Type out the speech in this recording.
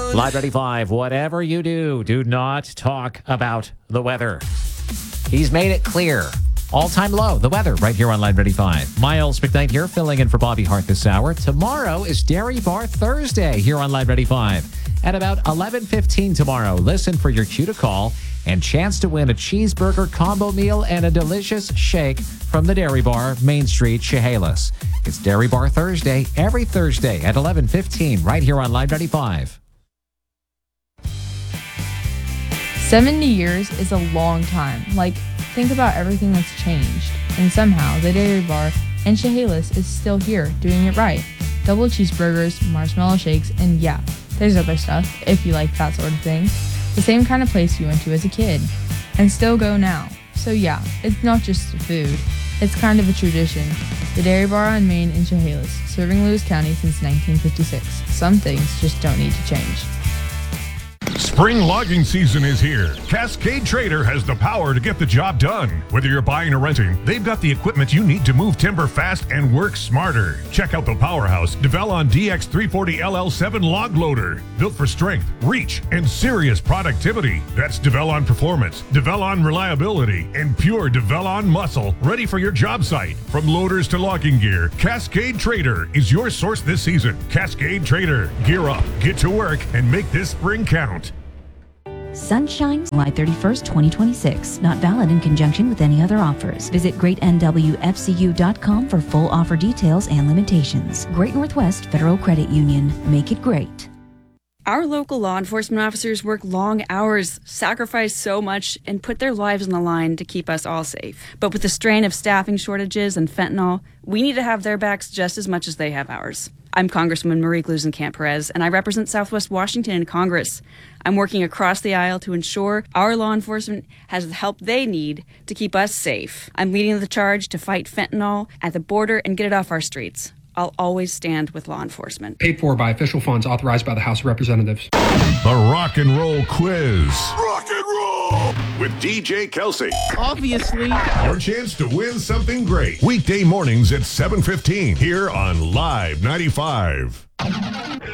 Live 95, whatever you do not talk about the weather. He's made it clear. All-time low, the weather, right here on Live 95. Miles McKnight here, filling in for Bobby Hart this hour. Tomorrow is Dairy Bar Thursday here on Live 95. At about 11:15 tomorrow, listen for your cue to call and chance to win a cheeseburger combo meal and a delicious shake from the Dairy Bar, Main Street, Chehalis. It's Dairy Bar Thursday, every Thursday at 11:15, right here on Live 95. 70 years is a long time. Think about everything that's changed. And somehow, the Dairy Bar in Chehalis is still here, doing it right. Double cheeseburgers, marshmallow shakes, and yeah, there's other stuff, if you like that sort of thing. The same kind of place you went to as a kid, and still go now. So yeah, it's not just the food, it's kind of a tradition. The Dairy Bar on Main in Chehalis, serving Lewis County since 1956. Some things just don't need to change. Spring logging season is here. Cascade Trader has the power to get the job done. Whether you're buying or renting, they've got the equipment you need to move timber fast and work smarter. Check out the powerhouse Develon DX340 LL7 log loader. Built for strength, reach, and serious productivity. That's Develon performance, Develon reliability, and pure Develon muscle, ready for your job site. From loaders to logging gear, Cascade Trader is your source this season. Cascade Trader. Gear up, get to work, and make this spring count. Sunshine, July 31st, 2026. Not valid in conjunction with any other offers. Visit greatnwfcu.com for full offer details and limitations. Great Northwest Federal Credit Union. Make it great. Our local law enforcement officers work long hours, sacrifice so much, and put their lives on the line to keep us all safe. But with the strain of staffing shortages and fentanyl, we need to have their backs just as much as they have ours. I'm Congresswoman Marie Gluesenkamp-Perez, and I represent Southwest Washington in Congress. I'm working across the aisle to ensure our law enforcement has the help they need to keep us safe. I'm leading the charge to fight fentanyl at the border and get it off our streets. I'll always stand with law enforcement. Paid for by official funds authorized by the House of Representatives. The Rock and Roll Quiz. Rock and Roll with DJ Kelsey. Obviously. Your chance to win something great. Weekday mornings at 7:15 here on Live 95.